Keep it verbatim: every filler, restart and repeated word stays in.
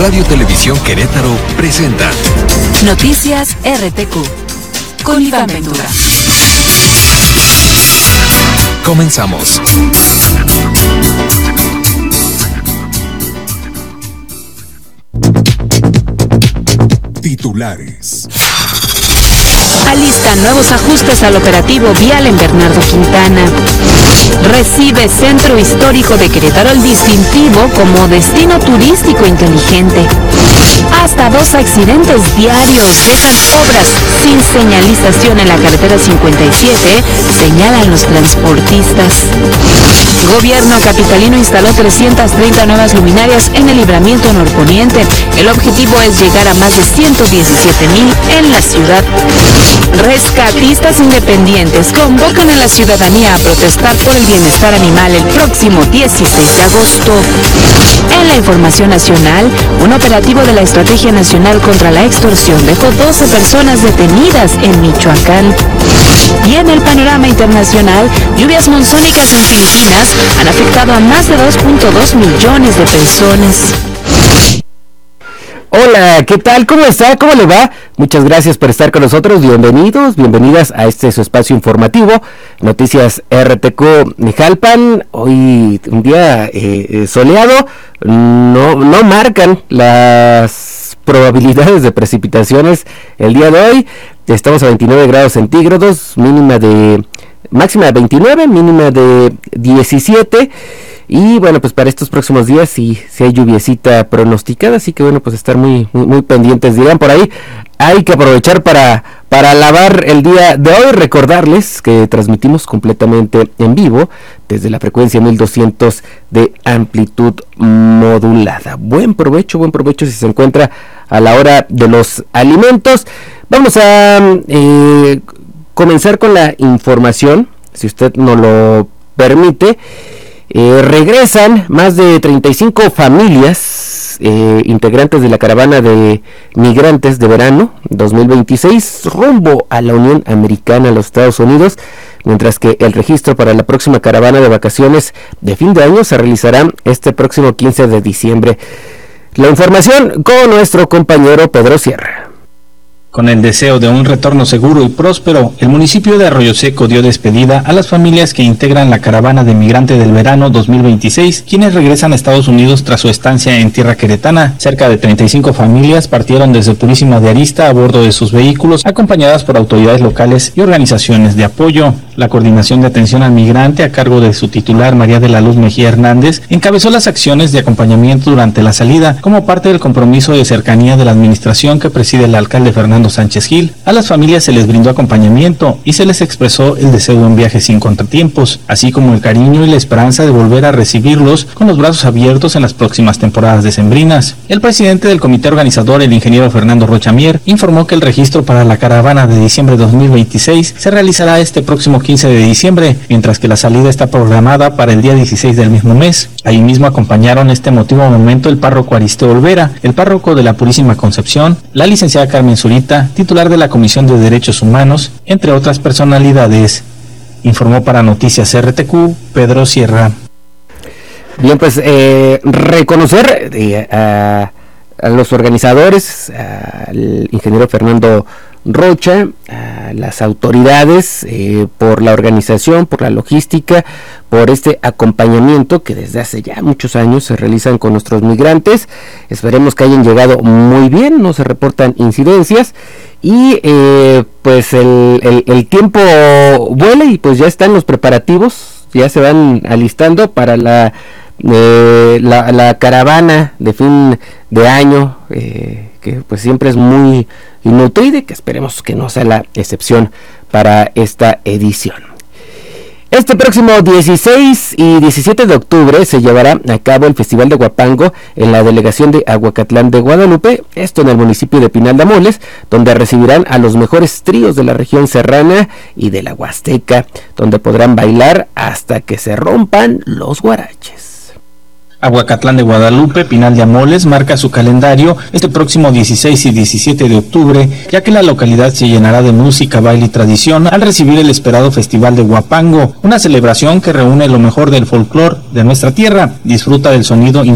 Radio Televisión Querétaro presenta Noticias R T Q con Iván Ventura. Comenzamos. Titulares. Alistan nuevos ajustes al operativo vial en Bernardo Quintana. Recibe Centro Histórico de Querétaro el distintivo como destino turístico inteligente. Hasta dos accidentes diarios dejan obras sin señalización en la carretera cincuenta y siete, señalan los transportistas. Gobierno capitalino instaló trescientas treinta nuevas luminarias en el libramiento norponiente. El objetivo es llegar a más de ciento diecisiete mil en la ciudad. Rescatistas independientes convocan a la ciudadanía a protestar por el bienestar animal el próximo dieciséis de agosto. En la información nacional, un operativo de la Estrategia Nacional contra la Extorsión dejó doce personas detenidas en Michoacán. Y en el panorama internacional, lluvias monzónicas en Filipinas han afectado a más de dos punto dos millones de personas. Hola, ¿qué tal? ¿Cómo está? ¿Cómo le va? Muchas gracias por estar con nosotros. Bienvenidos, bienvenidas a este su espacio informativo, Noticias R T Q Mijalpan. Hoy un día eh, soleado, no, no marcan las probabilidades de precipitaciones el día de hoy. Estamos a veintinueve grados centígrados, mínima de, máxima de veintinueve, mínima de diecisiete. Y bueno, pues para estos próximos días sí, sí hay lluviecita pronosticada, así que bueno, pues estar muy, muy, muy pendientes. Dirán por ahí, hay que aprovechar para, para lavar el día de hoy. Recordarles que transmitimos completamente en vivo desde la frecuencia mil doscientos de amplitud modulada. Buen provecho, buen provecho si se encuentra a la hora de los alimentos. Vamos a eh, comenzar con la información, si usted nos lo permite. Eh, regresan más de treinta y cinco familias eh, integrantes de la caravana de migrantes de verano dos mil veintiséis rumbo a la Unión Americana, a los Estados Unidos, mientras que el registro para la próxima caravana de vacaciones de fin de año se realizará este próximo quince de diciembre. La información con nuestro compañero Pedro Sierra. Con el deseo de un retorno seguro y próspero, el municipio de Arroyo Seco dio despedida a las familias que integran la caravana de migrantes del verano dos mil veintiséis, quienes regresan a Estados Unidos tras su estancia en tierra queretana. Cerca de treinta y cinco familias partieron desde Purísima de Arista a bordo de sus vehículos, acompañadas por autoridades locales y organizaciones de apoyo. La coordinación de atención al migrante, a cargo de su titular María de la Luz Mejía Hernández, encabezó las acciones de acompañamiento durante la salida, como parte del compromiso de cercanía de la administración que preside el alcalde Fernando Sánchez Gil. A las familias se les brindó acompañamiento y se les expresó el deseo de un viaje sin contratiempos, así como el cariño y la esperanza de volver a recibirlos con los brazos abiertos en las próximas temporadas decembrinas. El presidente del comité organizador, el ingeniero Fernando Rocha Mier, informó que el registro para la caravana de diciembre dos mil veintiséis se realizará este próximo quince de diciembre, mientras que la salida está programada para el día dieciséis del mismo mes. Ahí mismo acompañaron este emotivo momento el párroco Aristeo Olvera, el párroco de la Purísima Concepción, la licenciada Carmen Zurita, titular de la Comisión de Derechos Humanos, entre otras personalidades. Informó para Noticias R T Q, Pedro Sierra. Bien, pues eh, reconocer eh, a, a los organizadores, al ingeniero Fernando Rocha, a las autoridades eh, por la organización, por la logística, por este acompañamiento que desde hace ya muchos años se realizan con nuestros migrantes. Esperemos que hayan llegado muy bien, no se reportan incidencias y eh, pues el, el, el tiempo vuela y pues ya están los preparativos, ya se van alistando para la eh, la, la caravana de fin de año, eh, que pues siempre es muy nutrida y que esperemos que no sea la excepción para esta edición. Este próximo dieciséis y diecisiete de octubre se llevará a cabo el Festival de Huapango en la delegación de Aguacatlán de Guadalupe, esto en el municipio de Pinal de Amoles, donde recibirán a los mejores tríos de la región serrana y de la Huasteca, donde podrán bailar hasta que se rompan los guaraches. Aguacatlán de Guadalupe, Pinal de Amoles, marca su calendario este próximo dieciséis y diecisiete de octubre, ya que la localidad se llenará de música, baile y tradición al recibir el esperado Festival de Huapango, una celebración que reúne lo mejor del folclore de nuestra tierra. Disfruta del sonido